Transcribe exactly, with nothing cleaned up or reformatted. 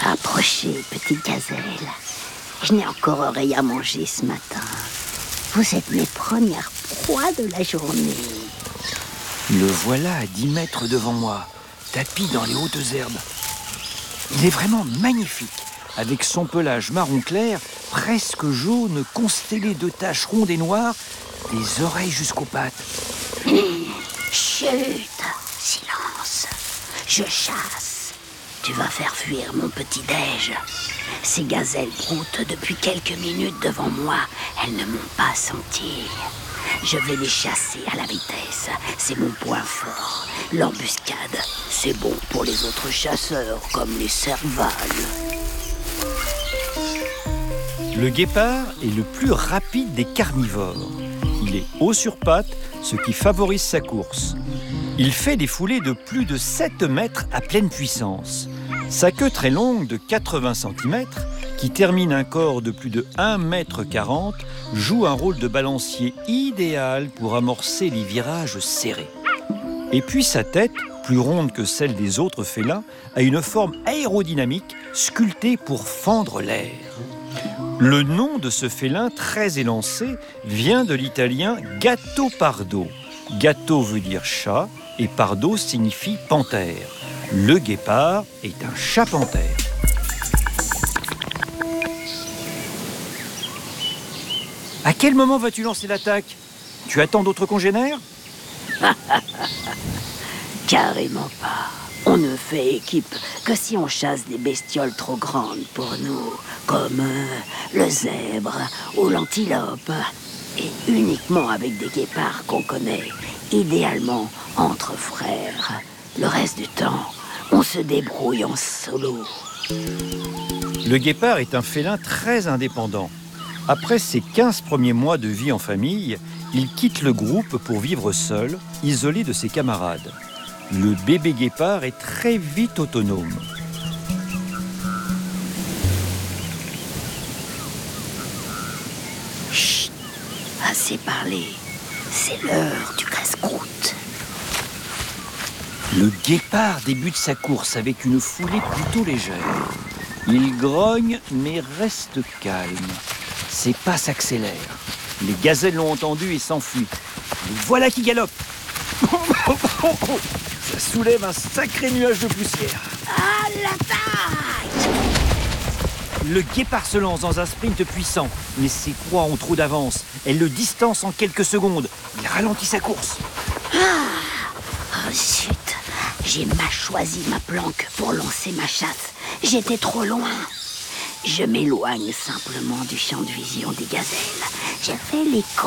Approchez, petite gazelle. Je n'ai encore rien à manger ce matin. Vous êtes mes premières proies de la journée. Le voilà à dix mètres devant moi, tapi dans les hautes herbes. Il est vraiment magnifique, avec son pelage marron clair, presque jaune, constellé de taches rondes et noires, des oreilles jusqu'aux pattes. Chut! Silence! Je chasse. Tu vas faire fuir mon petit-déj. Ces gazelles broutent depuis quelques minutes devant moi. Elles ne m'ont pas senti. Je vais les chasser à la vitesse. C'est mon point fort. L'embuscade, c'est bon pour les autres chasseurs, comme les servales. Le guépard est le plus rapide des carnivores. Il est haut sur pattes, ce qui favorise sa course. Il fait des foulées de plus de sept mètres à pleine puissance. Sa queue très longue de quatre-vingts centimètres, qui termine un corps de plus de un mètre quarante, joue un rôle de balancier idéal pour amorcer les virages serrés. Et puis sa tête, plus ronde que celle des autres félins, a une forme aérodynamique sculptée pour fendre l'air. Le nom de ce félin très élancé vient de l'italien gattopardo. Gatto veut dire chat et pardo signifie panthère. Le guépard est un chat panthère. À quel moment vas-tu lancer l'attaque? Tu attends d'autres congénères? Carrément pas. On ne fait équipe que si on chasse des bestioles trop grandes pour nous, comme euh, le zèbre ou l'antilope. Et uniquement avec des guépards qu'on connaît, idéalement entre frères. Le reste du temps, on se débrouille en solo. Le guépard est un félin très indépendant. Après ses quinze premiers mois de vie en famille, il quitte le groupe pour vivre seul, isolé de ses camarades. Le bébé guépard est très vite autonome. Chut, assez parlé. C'est l'heure du casse-croûte. Le guépard débute sa course avec une foulée plutôt légère. Il grogne mais reste calme. Ses pas s'accélèrent. Les gazelles l'ont entendu et s'enfuient. Le voilà qui galope. Ça soulève un sacré nuage de poussière. À l'attaque! Le guépard se lance dans un sprint puissant, mais ses proies ont trop d'avance. Elle le distance en quelques secondes. Il ralentit sa course. Ah! Oh zut! J'ai mal choisi ma planque pour lancer ma chasse. J'étais trop loin. Je m'éloigne simplement du champ de vision des gazelles. J'ai fait l'écho